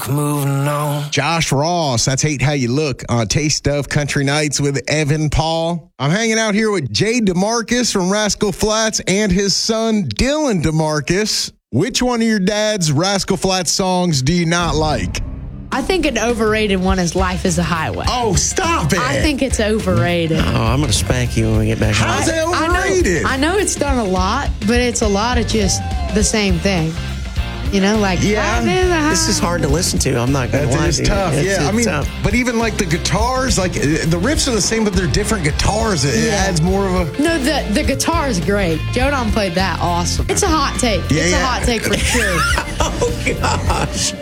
moving on. Josh Ross, that's Hate How You Look on Taste of Country Nights with Evan Paul. I'm hanging out here with Jay DeMarcus from Rascal Flatts and his son, Dylan DeMarcus. Which one of your dad's Rascal Flatts songs do you not like? I think an overrated one is Life is a Highway. Oh, stop it. I think it's overrated. Oh, I'm going to spank you when we get back home. How's it overrated? I know it's done a lot, but it's a lot of just the same thing. You know, like, yeah, this is hard to listen to. I'm not going to lie. It's tough. It's tough. But even like the guitars, like the riffs are the same, but they're different guitars. It adds more of a. No, the guitar is great. Joe Don played that awesome. It's a hot take. It's a hot take for sure. Oh, gosh.